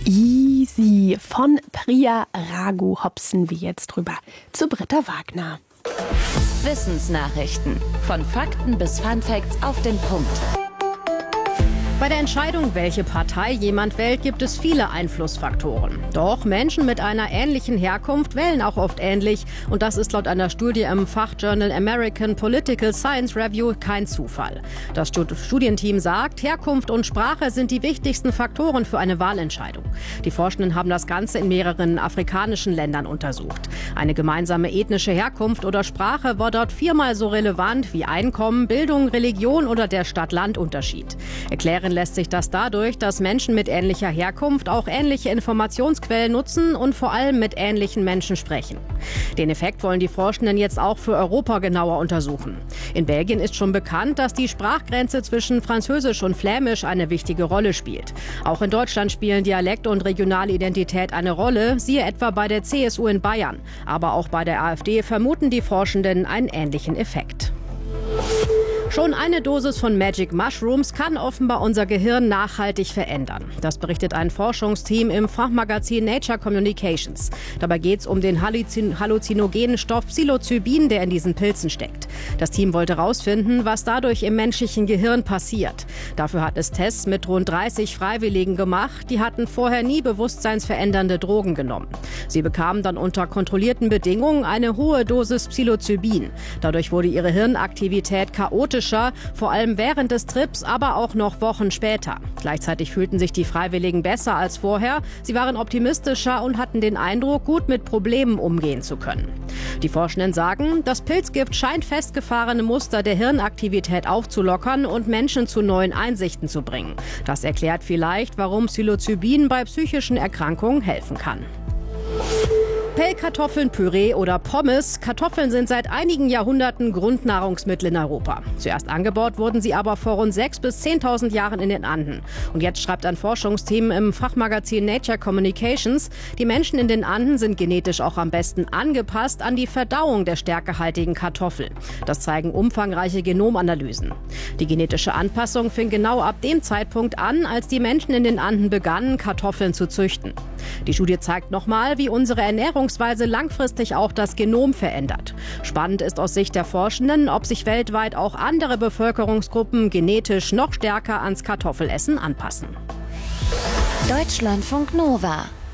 Easy. Von Priya Raghu hopsen wir jetzt rüber zu Britta Wagner. Wissensnachrichten. Von Fakten bis Funfacts auf den Punkt. Bei der Entscheidung, welche Partei jemand wählt, gibt es viele Einflussfaktoren. Doch Menschen mit einer ähnlichen Herkunft wählen auch oft ähnlich. Und das ist laut einer Studie im Fachjournal American Political Science Review kein Zufall. Das Studienteam sagt, Herkunft und Sprache sind die wichtigsten Faktoren für eine Wahlentscheidung. Die Forschenden haben das Ganze in mehreren afrikanischen Ländern untersucht. Eine gemeinsame ethnische Herkunft oder Sprache war dort 4-mal so relevant wie Einkommen, Bildung, Religion oder der Stadt-Land-Unterschied. Erklären lässt sich das dadurch, dass Menschen mit ähnlicher Herkunft auch ähnliche Informationsquellen nutzen und vor allem mit ähnlichen Menschen sprechen. Den Effekt wollen die Forschenden jetzt auch für Europa genauer untersuchen. In Belgien ist schon bekannt, dass die Sprachgrenze zwischen Französisch und Flämisch eine wichtige Rolle spielt. Auch in Deutschland spielen Dialekt und regionale Identität eine Rolle, siehe etwa bei der CSU in Bayern. Aber auch bei der AfD vermuten die Forschenden einen ähnlichen Effekt. Schon eine Dosis von Magic Mushrooms kann offenbar unser Gehirn nachhaltig verändern. Das berichtet ein Forschungsteam im Fachmagazin Nature Communications. Dabei geht es um den halluzinogenen Stoff Psilocybin, der in diesen Pilzen steckt. Das Team wollte herausfinden, was dadurch im menschlichen Gehirn passiert. Dafür hat es Tests mit rund 30 Freiwilligen gemacht. Die hatten vorher nie bewusstseinsverändernde Drogen genommen. Sie bekamen dann unter kontrollierten Bedingungen eine hohe Dosis Psilocybin. Dadurch wurde ihre Hirnaktivität chaotisch, vor allem während des Trips, aber auch noch Wochen später. Gleichzeitig fühlten sich die Freiwilligen besser als vorher. Sie waren optimistischer und hatten den Eindruck, gut mit Problemen umgehen zu können. Die Forschenden sagen, das Pilzgift scheint festgefahrene Muster der Hirnaktivität aufzulockern und Menschen zu neuen Einsichten zu bringen. Das erklärt vielleicht, warum Psilocybin bei psychischen Erkrankungen helfen kann. Pellkartoffeln, Püree oder Pommes. Kartoffeln sind seit einigen Jahrhunderten Grundnahrungsmittel in Europa. Zuerst angebaut wurden sie aber vor rund 6.000 bis 10.000 Jahren in den Anden. Und jetzt schreibt ein Forschungsteam im Fachmagazin Nature Communications, die Menschen in den Anden sind genetisch auch am besten angepasst an die Verdauung der stärkehaltigen Kartoffel. Das zeigen umfangreiche Genomanalysen. Die genetische Anpassung fing genau ab dem Zeitpunkt an, als die Menschen in den Anden begannen, Kartoffeln zu züchten. Die Studie zeigt nochmal, wie unsere Ernährungsweise langfristig auch das Genom verändert. Spannend ist aus Sicht der Forschenden, ob sich weltweit auch andere Bevölkerungsgruppen genetisch noch stärker ans Kartoffelessen anpassen. Deutschlandfunk Nova